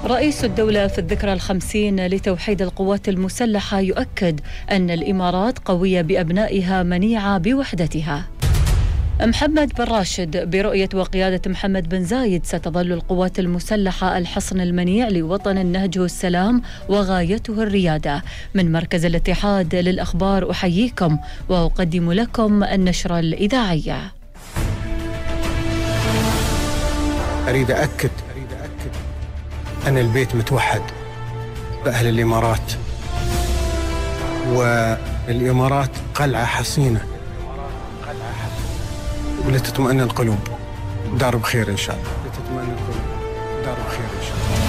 رئيس الدولة في الذكرى الخمسين لتوحيد القوات المسلحة يؤكد أن الإمارات قوية بأبنائها منيعة بوحدتها. محمد بن راشد: برؤية وقيادة محمد بن زايد ستظل القوات المسلحة الحصن المنيع لوطن نهجه السلام وغايته الريادة. من مركز الاتحاد للأخبار أحييكم وأقدم لكم النشرة الإذاعية. أريد أكد أن البيت متوحد بأهل الإمارات، والإمارات قلعة حصينة ولتطمئن القلوب. دار بخير إن شاء الله. لتطمئن القلوب. دار بخير إن شاء الله.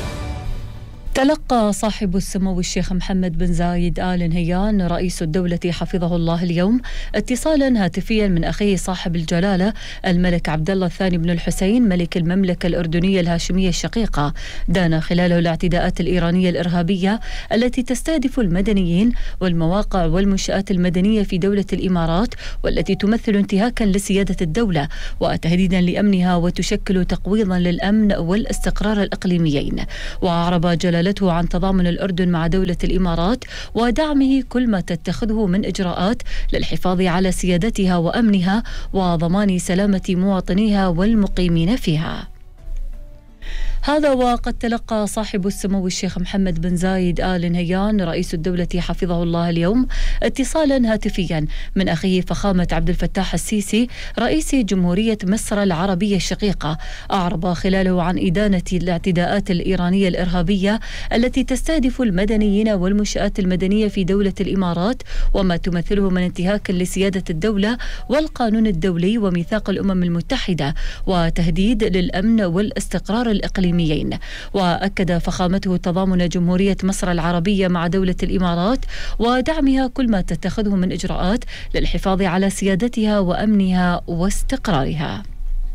تلقى صاحب السمو الشيخ محمد بن زايد آل نهيان رئيس الدولة حفظه الله اليوم اتصالا هاتفيا من أخيه صاحب الجلالة الملك عبد الله الثاني بن الحسين ملك المملكة الأردنية الهاشمية الشقيقة، دان خلاله الاعتداءات الإيرانية الإرهابية التي تستهدف المدنيين والمواقع والمنشآت المدنية في دولة الإمارات، والتي تمثل انتهاكا لسيادة الدولة وتهديدا لأمنها وتشكل تقويضا للأمن والاستقرار الإقليميين. وأعرب جلالته عن تضامن الأردن مع دولة الإمارات ودعمه كل ما تتخذه من إجراءات للحفاظ على سيادتها وأمنها وضمان سلامة مواطنيها والمقيمين فيها. هذا وقد تلقى صاحب السمو الشيخ محمد بن زايد آل نهيان رئيس الدولة حفظه الله اليوم اتصالا هاتفيا من أخيه فخامة عبد الفتاح السيسي رئيس جمهورية مصر العربية الشقيقة، أعرب خلاله عن إدانة الاعتداءات الإيرانية الإرهابية التي تستهدف المدنيين والمنشآت المدنية في دولة الإمارات وما تمثله من انتهاك لسيادة الدولة والقانون الدولي وميثاق الأمم المتحدة وتهديد للأمن والاستقرار الإقليمي. وأكد فخامته تضامن جمهورية مصر العربية مع دولة الإمارات ودعمها كل ما تتخذه من إجراءات للحفاظ على سيادتها وأمنها واستقرارها.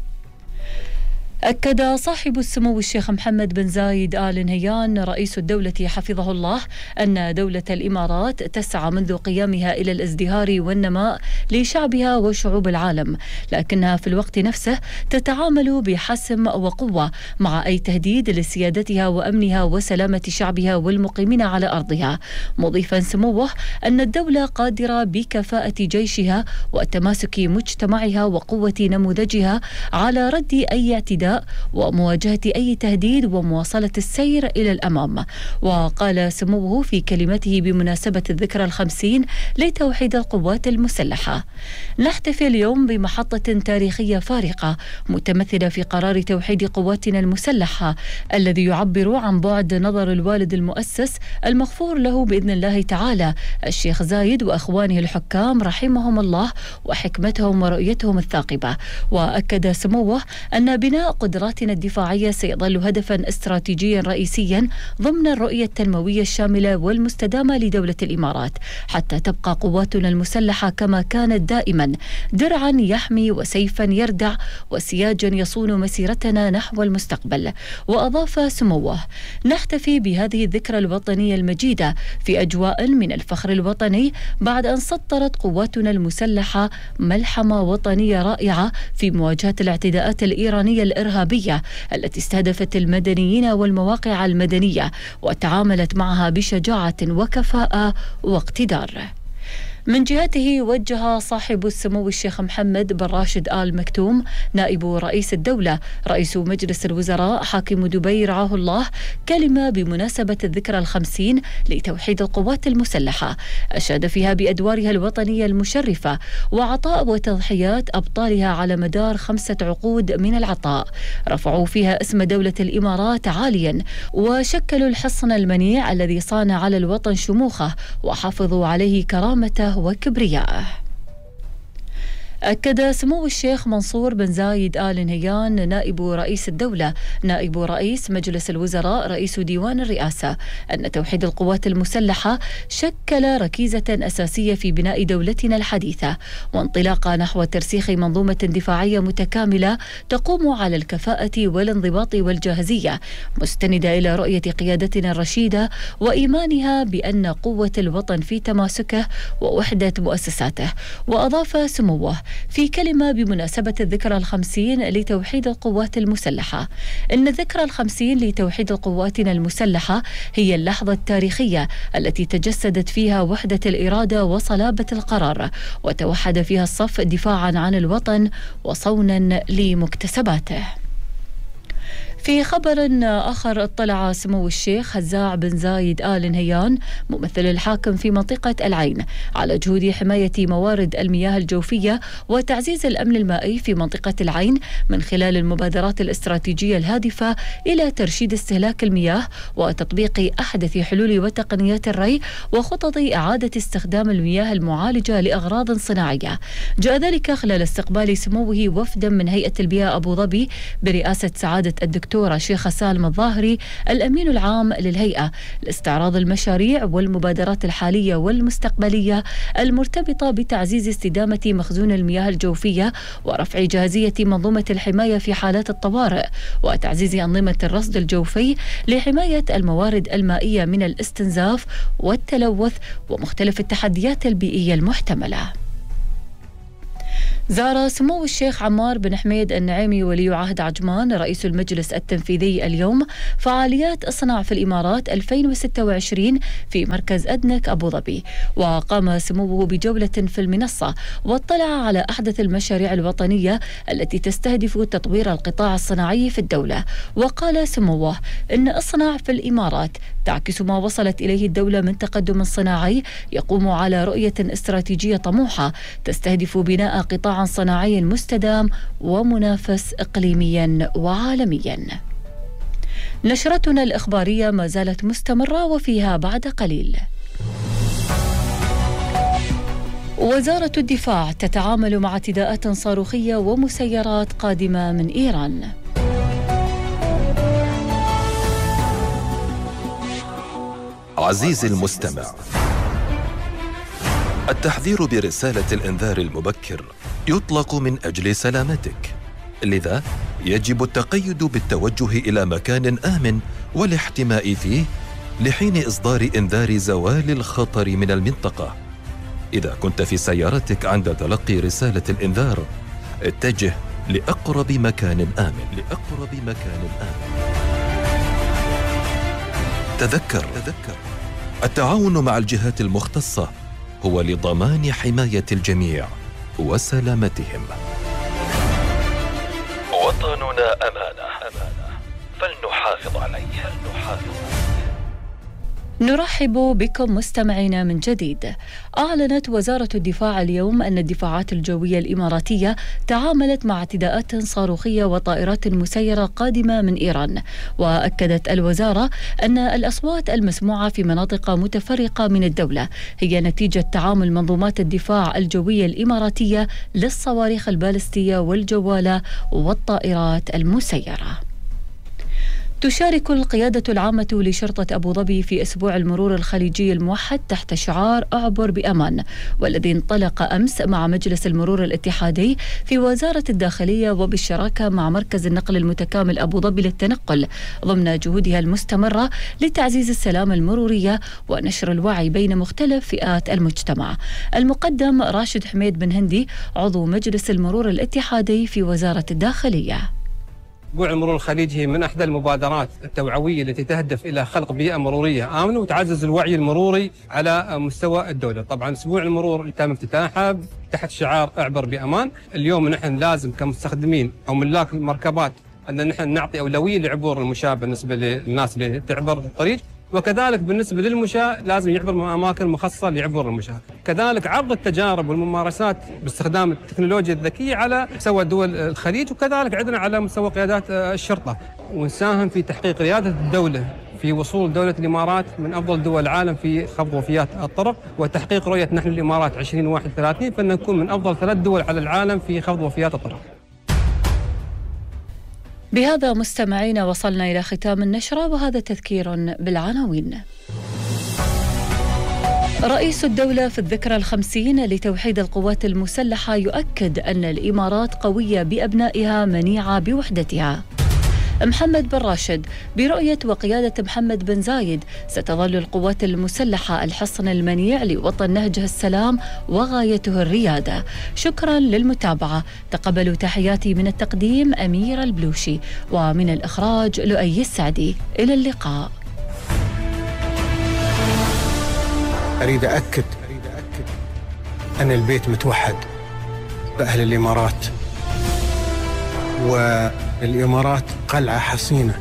أكد صاحب السمو الشيخ محمد بن زايد آل نهيان رئيس الدولة حفظه الله أن دولة الإمارات تسعى منذ قيامها إلى الازدهار والنماء لشعبها وشعوب العالم، لكنها في الوقت نفسه تتعامل بحسم وقوة مع أي تهديد لسيادتها وأمنها وسلامة شعبها والمقيمين على أرضها، مضيفا سموه أن الدولة قادرة بكفاءة جيشها وتماسك مجتمعها وقوة نموذجها على رد أي اعتداء ومواجهة أي تهديد ومواصلة السير إلى الأمام. وقال سموه في كلمته بمناسبة الذكرى الخمسين لتوحيد القوات المسلحة: نحتفل اليوم بمحطة تاريخية فارقة متمثلة في قرار توحيد قواتنا المسلحة الذي يعبر عن بعد نظر الوالد المؤسس المغفور له بإذن الله تعالى الشيخ زايد وأخوانه الحكام رحمهم الله وحكمتهم ورؤيتهم الثاقبة. وأكد سموه أن بناء قدراتنا الدفاعية سيظل هدفا استراتيجيا رئيسيا ضمن الرؤية التنموية الشاملة والمستدامة لدولة الإمارات، حتى تبقى قواتنا المسلحة كما كانت دائما درعا يحمي وسيفا يردع وسياجا يصون مسيرتنا نحو المستقبل. وأضاف سموه: نحتفي بهذه الذكرى الوطنية المجيدة في أجواء من الفخر الوطني بعد أن سطرت قواتنا المسلحة ملحمة وطنية رائعة في مواجهة الاعتداءات الإيرانية الإرهابية التي استهدفت المدنيين والمواقع المدنية وتعاملت معها بشجاعة وكفاءة واقتدار. من جهته وجه صاحب السمو الشيخ محمد بن راشد آل مكتوم نائب رئيس الدولة رئيس مجلس الوزراء حاكم دبي رعاه الله كلمة بمناسبة الذكرى الخمسين لتوحيد القوات المسلحة، أشاد فيها بأدوارها الوطنية المشرفة وعطاء وتضحيات أبطالها على مدار 5 عقود من العطاء، رفعوا فيها اسم دولة الإمارات عاليا وشكلوا الحصن المنيع الذي صان على الوطن شموخه وحافظوا عليه كرامته وكبرياءه. أكد سمو الشيخ منصور بن زايد آل نهيان نائب رئيس الدولة نائب رئيس مجلس الوزراء رئيس ديوان الرئاسة أن توحيد القوات المسلحة شكل ركيزة أساسية في بناء دولتنا الحديثة وانطلاقا نحو ترسيخ منظومة دفاعية متكاملة تقوم على الكفاءة والانضباط والجاهزية، مستندة إلى رؤية قيادتنا الرشيدة وإيمانها بأن قوة الوطن في تماسكه ووحدة مؤسساته. وأضاف سموه في كلمة بمناسبة الذكرى 50 لتوحيد القوات المسلحة. إن الذكرى 50 لتوحيد قواتنا المسلحة هي اللحظة التاريخية التي تجسدت فيها وحدة الإرادة وصلابة القرار، وتوحد فيها الصف دفاعا عن الوطن وصونا لمكتسباته. في خبر آخر، اطلع سمو الشيخ هزاع بن زايد آل نهيان ممثل الحاكم في منطقة العين على جهود حماية موارد المياه الجوفية وتعزيز الأمن المائي في منطقة العين من خلال المبادرات الاستراتيجية الهادفة إلى ترشيد استهلاك المياه وتطبيق أحدث حلول وتقنيات الري وخطط إعادة استخدام المياه المعالجة لأغراض صناعية. جاء ذلك خلال استقبال سموه وفدا من هيئة البيئة أبو ظبي برئاسة سعادة الدكتورة شيخة سالم الظاهري الأمين العام للهيئة لاستعراض المشاريع والمبادرات الحالية والمستقبلية المرتبطة بتعزيز استدامة مخزون المياه الجوفية ورفع جاهزية منظومة الحماية في حالات الطوارئ وتعزيز أنظمة الرصد الجوفي لحماية الموارد المائية من الاستنزاف والتلوث ومختلف التحديات البيئية المحتملة. زار سمو الشيخ عمار بن حميد النعيمي ولي عهد عجمان رئيس المجلس التنفيذي اليوم فعاليات اصنع في الإمارات 2026 في مركز أدنك أبو ظبي، وقام سموه بجولة في المنصة واطلع على أحدث المشاريع الوطنية التي تستهدف تطوير القطاع الصناعي في الدولة. وقال سموه إن اصنع في الإمارات تعكس ما وصلت إليه الدولة من تقدم صناعي يقوم على رؤية استراتيجية طموحة تستهدف بناء قطاع صناعي مستدام ومنافس إقليميا وعالميا. نشرتنا الإخبارية ما زالت مستمرة وفيها بعد قليل. وزارة الدفاع تتعامل مع اعتداءات صاروخية ومسيرات قادمة من إيران. عزيزي المستمع، التحذير برسالة الإنذار المبكر يطلق من أجل سلامتك، لذا يجب التقيد بالتوجه إلى مكان آمن والاحتماء فيه لحين إصدار إنذار زوال الخطر من المنطقة. إذا كنت في سيارتك عند تلقي رسالة الإنذار، اتجه لأقرب مكان آمن. تذكر التعاون مع الجهات المختصة هو لضمان حماية الجميع وسلامتهم. وطننا أمانة فلنحافظ عليه. نرحب بكم مستمعينا من جديد. أعلنت وزارة الدفاع اليوم أن الدفاعات الجوية الإماراتية تعاملت مع اعتداءات صاروخية وطائرات مسيرة قادمة من إيران. وأكدت الوزارة أن الأصوات المسموعة في مناطق متفرقة من الدولة هي نتيجة تعامل منظومات الدفاع الجوية الإماراتية للصواريخ البالستية والجوالة والطائرات المسيرة. تشارك القيادة العامة لشرطة أبو ظبي في أسبوع المرور الخليجي الموحد تحت شعار أعبر بأمان، والذي انطلق أمس مع مجلس المرور الاتحادي في وزارة الداخلية وبالشراكة مع مركز النقل المتكامل أبو ظبي للتنقل ضمن جهودها المستمرة لتعزيز السلامة المرورية ونشر الوعي بين مختلف فئات المجتمع. المقدم راشد حميد بن هندي عضو مجلس المرور الاتحادي في وزارة الداخلية. أسبوع المرور الخليجي من أحدى المبادرات التوعوية التي تهدف إلى خلق بيئة مرورية آمنة وتعزز الوعي المروري على مستوى الدولة. طبعا أسبوع المرور تم افتتاحه تحت شعار اعبر بأمان. اليوم نحن لازم كمستخدمين أو ملاك المركبات أن نحن نعطي أولوية لعبور المشاة بالنسبة للناس اللي تعبر الطريق، وكذلك بالنسبة للمشاة لازم يعبر من أماكن مخصصة لعبور المشاة. كذلك عرض التجارب والممارسات باستخدام التكنولوجيا الذكية على مستوى دول الخليج، وكذلك عندنا على مستوى قيادات الشرطة، ونساهم في تحقيق ريادة الدولة في وصول دولة الإمارات من أفضل دول العالم في خفض وفيات الطرق، وتحقيق رؤية نحن الإمارات 2031 فإن نكون من أفضل 3 دول على العالم في خفض وفيات الطرق. بهذا مستمعينا وصلنا إلى ختام النشرة، وهذا تذكير بالعناوين. رئيس الدولة في الذكرى 50 لتوحيد القوات المسلحة يؤكد أن الإمارات قوية بأبنائها منيعة بوحدتها. محمد بن راشد: برؤية وقيادة محمد بن زايد ستظل القوات المسلحة الحصن المنيع لوطن نهجها السلام وغايته الريادة. شكرا للمتابعة. تقبلوا تحياتي من التقديم أمير البلوشي، ومن الإخراج لؤي السعدي. إلى اللقاء. أريد أكد أن البيت متوحد بأهل الإمارات، والإمارات قلعة حصينة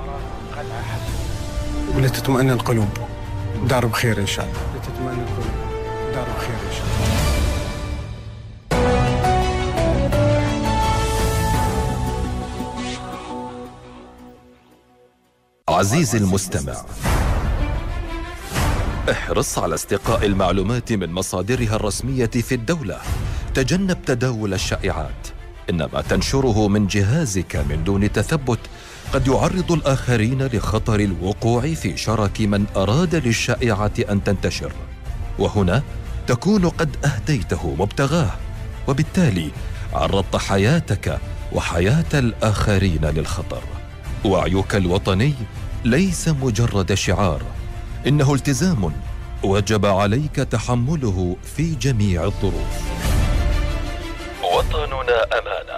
ولتطمئن القلوب. دار بخير إن شاء الله. لتطمئن القلوب. دار بخير إن شاء الله. عزيزي المستمع، احرص على استقاء المعلومات من مصادرها الرسمية في الدولة. تجنب تداول الشائعات، إن ما تنشره من جهازك من دون تثبت قد يعرض الآخرين لخطر الوقوع في شرك من أراد للشائعة أن تنتشر، وهنا تكون قد أهديته مبتغاه، وبالتالي عرضت حياتك وحياة الآخرين للخطر. وعيك الوطني ليس مجرد شعار، إنه التزام وجب عليك تحمله في جميع الظروف. وطننا أمانة.